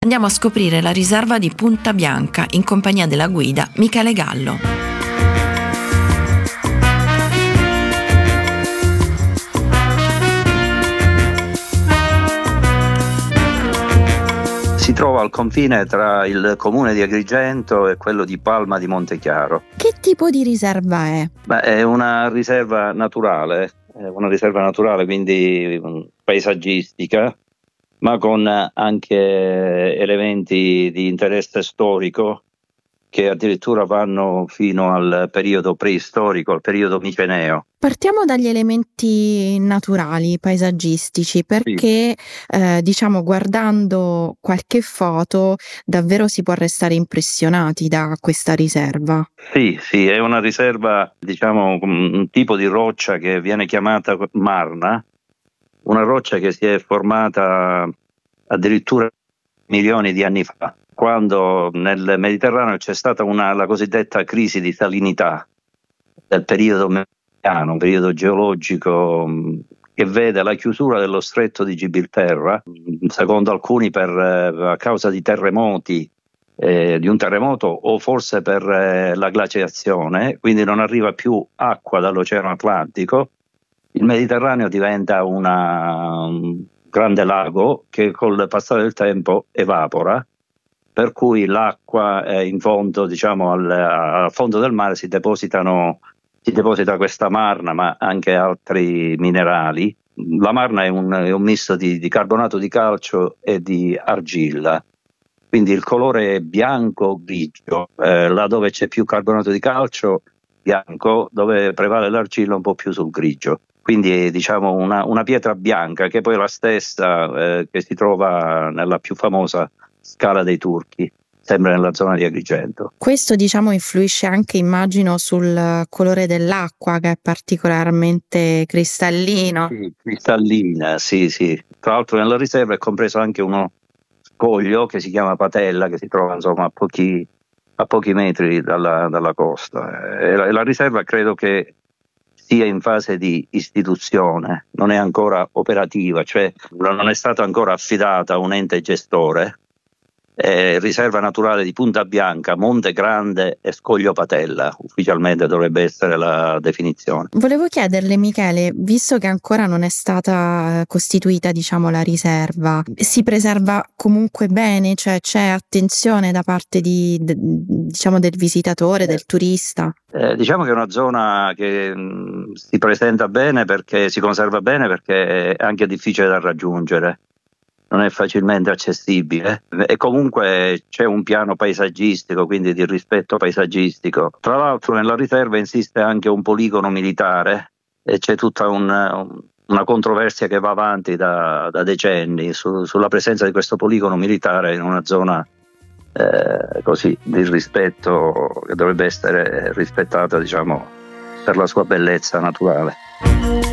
Andiamo a scoprire la riserva di Punta Bianca in compagnia della guida Michele Gallo. Si trova al confine tra il comune di Agrigento e quello di Palma di Montechiaro. Che tipo di riserva è? È una riserva naturale, quindi paesaggistica, ma con anche elementi di interesse storico che addirittura vanno fino al periodo preistorico, al periodo miceneo. Partiamo dagli elementi naturali, paesaggistici, perché guardando qualche foto davvero si può restare impressionati da questa riserva. Sì, è una riserva, un tipo di roccia che viene chiamata marna, una roccia che si è formata addirittura milioni di anni fa, quando nel Mediterraneo c'è stata la cosiddetta crisi di salinità del periodo mediano, un periodo geologico che vede la chiusura dello stretto di Gibilterra, secondo alcuni a causa di terremoti, di un terremoto o forse per la glaciazione, quindi non arriva più acqua dall'Oceano Atlantico. Il Mediterraneo diventa un grande lago che col passare del tempo evapora, per cui l'acqua in fondo, al fondo del mare si deposita questa marna, ma anche altri minerali. La marna è un misto di carbonato di calcio e di argilla, quindi il colore è bianco-grigio, là dove c'è più carbonato di calcio bianco, dove prevale l'argilla un po' più sul grigio. Quindi è una pietra bianca che poi è la stessa che si trova nella più famosa Scala dei Turchi, sempre nella zona di Agrigento. Questo influisce anche, immagino, sul colore dell'acqua, che è particolarmente cristallino. Sì, cristallina, sì. Tra l'altro nella riserva è compreso anche uno scoglio che si chiama Patella, che si trova a pochi metri dalla costa. La riserva credo che sia in fase di istituzione, non è ancora operativa, cioè non è stata ancora affidata a un ente gestore. Riserva naturale di Punta Bianca, Monte Grande e Scoglio Patella, ufficialmente dovrebbe essere la definizione. Volevo chiederle, Michele, visto che ancora non è stata costituita, la riserva, si preserva comunque bene? Cioè c'è attenzione da parte del visitatore, del turista? Diciamo che è una zona che si presenta bene perché si conserva bene, perché è anche difficile da raggiungere. Non è facilmente accessibile e comunque c'è un piano paesaggistico, quindi di rispetto paesaggistico. Tra l'altro nella riserva insiste anche un poligono militare e c'è tutta una controversia che va avanti da decenni sulla presenza di questo poligono militare in una zona di rispetto, che dovrebbe essere rispettata per la sua bellezza naturale.